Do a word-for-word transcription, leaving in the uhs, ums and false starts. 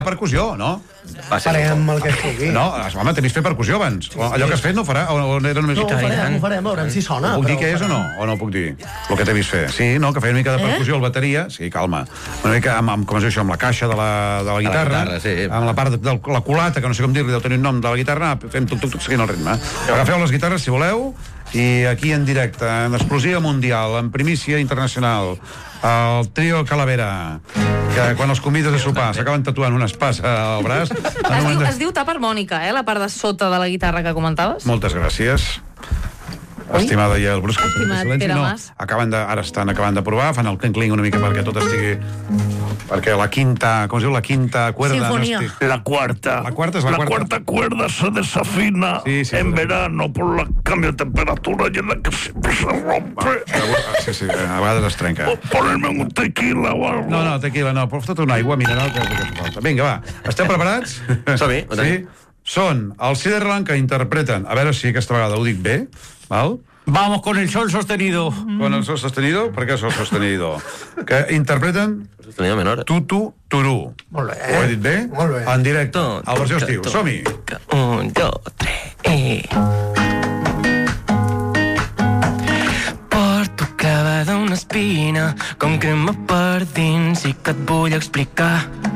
percussió, no? Farem el que es pugui. No, home, t'he vist fer percussió abans. Allò que has fet no ho farà? O era només... No, ho farem, ho farem, veurem si sona. Puc dir què és o no? O no ho puc dir? El que t'he vist fer. Sí, no, que feia una mica de percussió al bateria. Sí, calma. Una mica amb, amb com es diu això, amb la caixa de la, de la guitarra. La guitarra, sí. Amb la part de, de la culata, que no sé com dir-li, deu tenir un nom de la guitarra, fem tuc-tuc-tuc seguint el ritme. Agafeu les guitarres, si voleu, i aquí en directe, en exclusiva mundial, en primícia internacional, el trio Calavera, que quan els convides a sopar s'acaben tatuant una espasa al braç. Es diu, es diu tap harmònica, eh, la part de sota de la guitarra que comentaves. Moltes gràcies. Estimada i el Brusc. Estimat Pere Mas. Acaben de, ara estan acabant de provar, fan el clinc-clinc una mica perquè tot estigui... Perquè la quinta, com es diu, la quinta cuerda... Sinfonía. No estigui... La cuarta. La cuarta es la, la cuarta. cuarta cuerda se desafina sí, sí, en sí. verano por la cambio de temperatura y en la que siempre se rompe. Va, sí, sí, a vegades es trenca. O ponerme un tequila o algo. No, no, tequila no, però tota una aigua mineral que és el que fa falta. Vinga, va, esteu preparats? Som-hi, ho tenim. Sí? Són el Ciderland que interpreten, a veure si aquesta vegada ho dic bé, val? Vamos con el sol sostenido. Con el sol sostenido? Per què sol sostenido? Que interpreten Sostenido menor. Tutu Turú. Molt bé. Ho he dit bé? Molt bé. En directe, a la versió estiu. Som-hi! Un, dos, tres, i... Porto clavada una espina com crema per dins i que et vull explicar.